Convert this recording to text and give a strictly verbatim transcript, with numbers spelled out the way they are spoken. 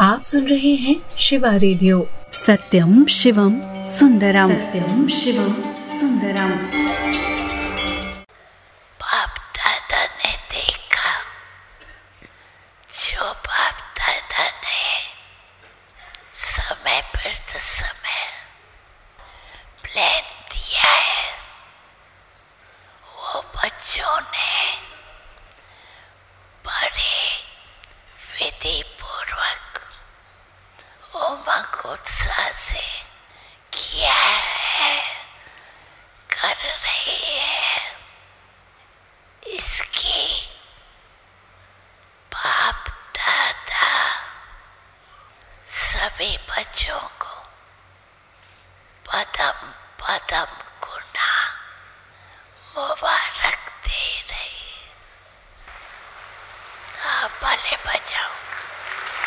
आप सुन रहे हैं शिवा रेडियो। सत्यम शिवम सुंदरम, सत्यम शिवम सुंदरम। बाप दादा ने देखा जो बाप दादा ने समय पर तो समय प्लान दिया है, वो बच्चों ने बड़े विधि पूर्वक उमंग उत्साह से किया है, कर रही है। इसकी बाप दादा सभी बच्चों को पदम पदम गुना मुबारक दे रही। आप भले बजाओ।